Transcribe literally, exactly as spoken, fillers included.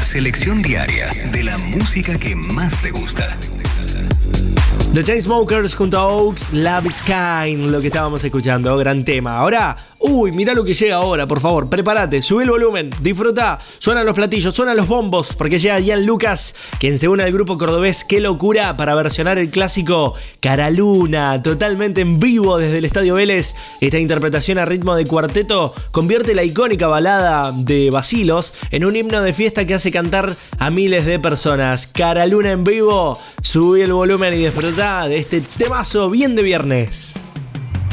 selección diaria de la música que más te gusta. The Chainsmokers junto a Oaks, Love is Kind, lo que estábamos escuchando, gran tema. Ahora, uy, mirá lo que llega ahora, por favor, prepárate, subí el volumen, disfruta, suenan los platillos, suenan los bombos, porque llega Ian Lucas, quien se une al grupo cordobés Qué Locura para versionar el clásico Cara Luna, totalmente en vivo desde el Estadio Vélez. Esta interpretación a ritmo de cuarteto convierte la icónica balada de Bacilos en un himno de fiesta que hace cantar a miles de personas. Cara Luna en vivo, subí el volumen y disfruta de este temazo bien de viernes.